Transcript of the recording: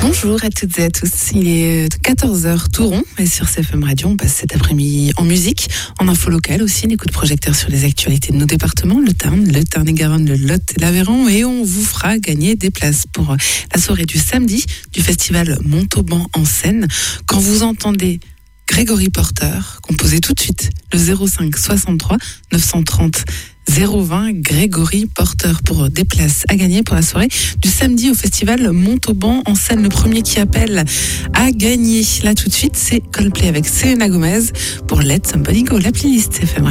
Bonjour à toutes et à tous, il est 14h tout rond et sur CFM Radio on passe cet après-midi en musique, en info locale aussi, les coups de projecteur sur les actualités de nos départements, le Tarn-et-Garonne, le Lot et l'Aveyron, et on vous fera gagner des places pour la soirée du samedi du festival Montauban en scène. Quand vous entendez Grégory Porter, composez tout de suite le 05 63 930 020 Grégory Porter pour des places à gagner pour la soirée du samedi au festival Montauban en scène. Le premier qui appelle à gagner là tout de suite, c'est Coldplay avec Selena Gomez pour Let Somebody Go, la playlist CFM.